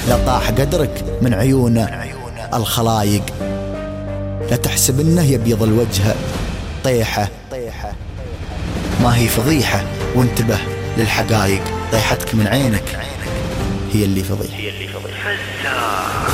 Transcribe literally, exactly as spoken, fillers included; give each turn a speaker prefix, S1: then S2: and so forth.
S1: لطاح قدرك من عيون الخلايق. لا تحسب انه يبيض الوجه طيحة، ما هي فضيحة، وانتبه للحقائق. طيحتك من عينك هي اللي فضيحة.